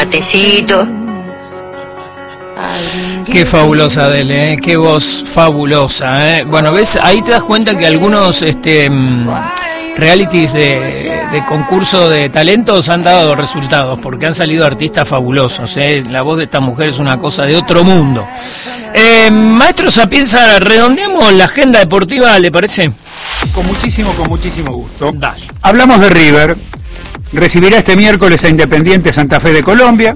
matecito. Qué fabulosa Adele, qué voz fabulosa, Bueno, ves, ahí te das cuenta que algunos realities de concurso de talentos han dado resultados, porque han salido artistas fabulosos, La voz de esta mujer es una cosa de otro mundo. Maestro Sapienza, redondeamos la agenda deportiva, ¿le parece? Con muchísimo gusto. Dale. Hablamos de River. Recibirá este miércoles a Independiente Santa Fe de Colombia.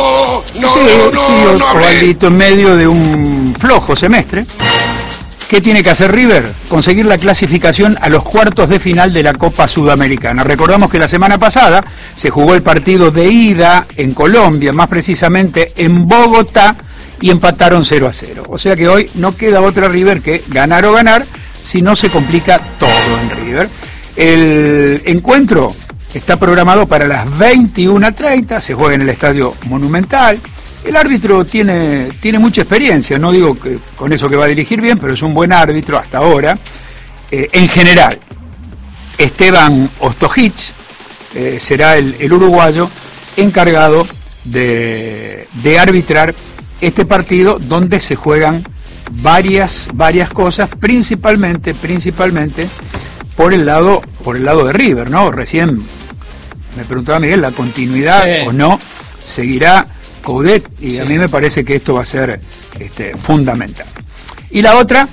Osvaldito, en medio de un flojo semestre. ¿Qué tiene que hacer River? Conseguir la clasificación a los cuartos de final de la Copa Sudamericana. Recordamos que la semana pasada se jugó el partido de ida en Colombia, más precisamente en Bogotá, y empataron 0-0. O sea que hoy no queda otra River que ganar o ganar, si no se complica todo en River. El encuentro está programado para las 21:30, se juega en el Estadio Monumental. El árbitro tiene mucha experiencia, no digo que con eso que va a dirigir bien, pero es un buen árbitro hasta ahora. En general, Esteban Ostojic será el uruguayo encargado de arbitrar este partido, donde se juegan varias cosas, principalmente por el lado de River, ¿no? Recién me preguntaba Miguel, la continuidad o no seguirá Coudet, y a mí me parece que esto va a ser fundamental. Y la otra,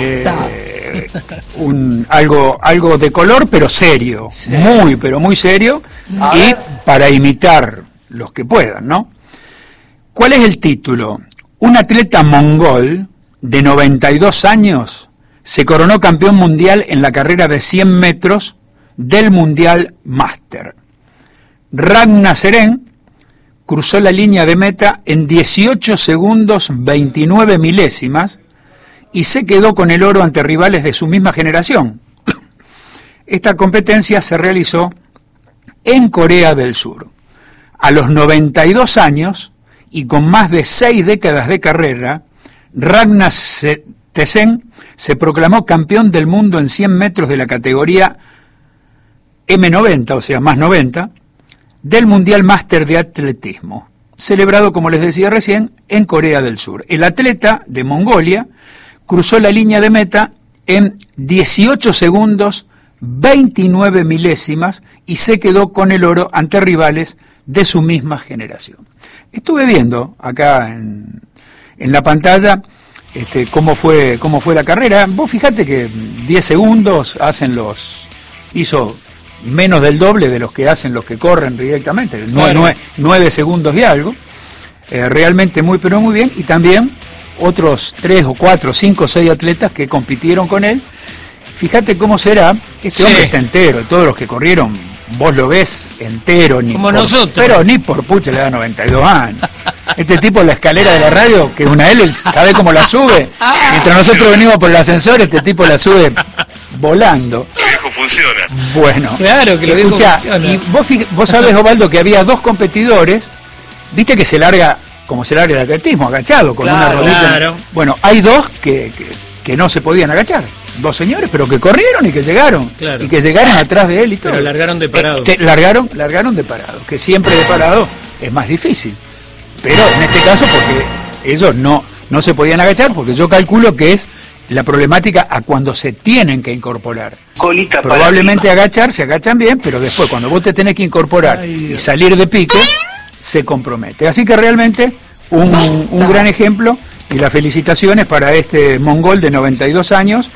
algo de color, pero serio, muy serio, y para imitar los que puedan, ¿no? ¿Cuál es el título? Un atleta mongol de 92 años se coronó campeón mundial en la carrera de 100 metros del Mundial Master. Ragnar Seren cruzó la línea de meta en 18 segundos 29 milésimas y se quedó con el oro ante rivales de su misma generación. Esta competencia se realizó en Corea del Sur. A los 92 años y con más de 6 décadas de carrera, Ragnar Seren se proclamó campeón del mundo en 100 metros de la categoría M90, o sea, más 90, del Mundial Máster de Atletismo, celebrado, como les decía recién, en Corea del Sur. El atleta de Mongolia cruzó la línea de meta en 18 segundos 29 milésimas y se quedó con el oro ante rivales de su misma generación. Estuve viendo acá en la pantalla cómo fue la carrera. Vos fijate que 10 segundos hizo menos del doble de los que hacen los que corren directamente, 9 segundos y algo, realmente muy bien, y también otros 3 o 4, 5, 6 atletas que compitieron con él. Fíjate cómo será, este hombre está entero, todos los que corrieron, vos lo ves entero, nosotros, pero ni por pucha le da 92 años. Este tipo, la escalera de la radio, que es una él sabe cómo la sube, mientras nosotros venimos por el ascensor, este tipo la sube volando. Lo viejo funciona. Bueno, claro que lo viejo funciona. Y vos sabés, Osvaldo, que había 2 competidores, viste que se larga como se larga el atletismo, agachado, con una rodilla. Claro. Bueno, hay 2 que no se podían agachar. 2 señores, pero que corrieron y que llegaron. Claro. Y que llegaron atrás de él y todo. Pero largaron de parado. Largaron de parado, que siempre de parado es más difícil. Pero en este caso, porque ellos no se podían agachar, porque yo calculo que es la problemática a cuando se tienen que incorporar. Probablemente se agachan bien, pero después cuando vos te tenés que incorporar y salir de pique, se compromete. Así que realmente un gran ejemplo, y las felicitaciones para este mongol de 92 años,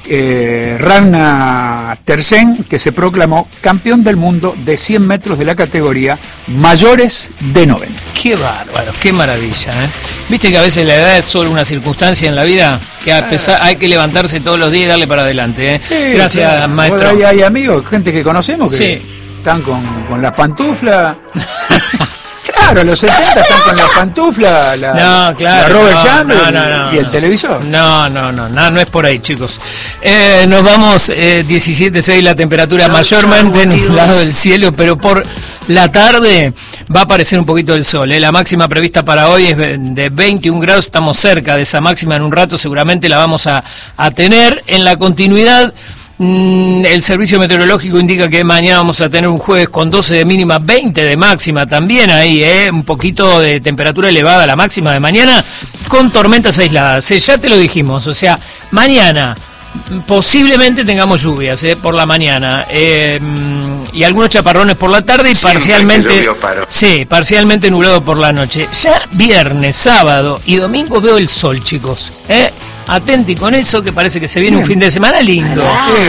Ragnar Seren, que se proclamó campeón del mundo de 100 metros de la categoría mayores de 90. Qué bárbaro, qué maravilla, Viste que a veces la edad es solo una circunstancia en la vida, que a pesar hay que levantarse todos los días y darle para adelante, Sí, Gracias, claro. maestro. Hay amigos, gente que conocemos que están con las pantuflas. Claro, los 70 están con la pantufla, la Robert Chamberlain y el televisor. No es por ahí, chicos. Nos vamos 17.6 la temperatura, mayormente en el lado del cielo, pero por la tarde va a aparecer un poquito el sol. La máxima prevista para hoy es de 21 grados, estamos cerca de esa máxima, en un rato seguramente la vamos a tener. En la continuidad El servicio meteorológico indica que mañana vamos a tener un jueves con 12 de mínima, 20 de máxima también ahí, un poquito de temperatura elevada la máxima de mañana, con tormentas aisladas. Ya te lo dijimos, o sea, mañana posiblemente tengamos lluvias por la mañana y algunos chaparrones por la tarde y parcialmente nublado por la noche. Ya viernes, sábado y domingo veo el sol, chicos. Atenti con eso, que parece que se viene un fin de semana lindo.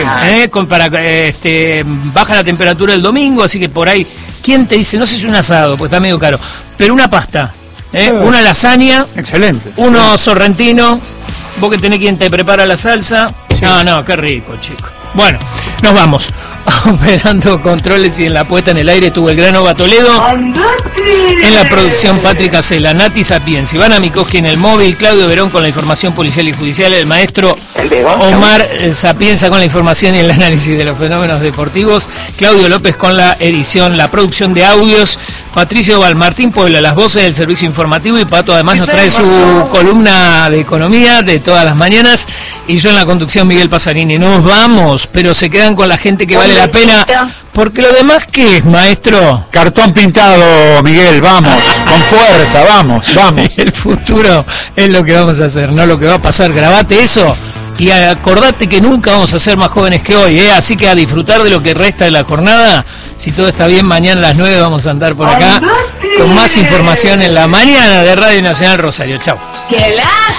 Baja la temperatura el domingo, así que por ahí, ¿quién te dice? No sé si un asado, porque está medio caro, pero una pasta, una lasaña, excelente, uno sorrentino, vos que tenés quien te prepara la salsa. Sí. No, qué rico, chico. Bueno, nos vamos. Operando controles y en la puesta en el aire estuvo el gran Ova Toledo. En la producción Patrick Acela, Nati Sapienza, Ivana Mikoski en el móvil, Claudio Verón con la información policial y judicial, el maestro Omar Sapienza con la información y el análisis de los fenómenos deportivos, Claudio López con la edición, la producción de audios, Patricio Valmartín Puebla, las voces del servicio informativo, y Pato además nos trae su columna de economía de todas las mañanas, y yo en la conducción Miguel Pasarini. Nos vamos, pero se quedan con la gente que vale la pena, porque lo demás, ¿qué es, maestro? Cartón pintado, Miguel, vamos, con fuerza, vamos. El futuro es lo que vamos a hacer, no lo que va a pasar. Grabate eso y acordate que nunca vamos a ser más jóvenes que hoy, así que a disfrutar de lo que resta de la jornada. Si todo está bien, mañana a las 9 vamos a andar por acá con más información en la mañana de Radio Nacional Rosario. Chau.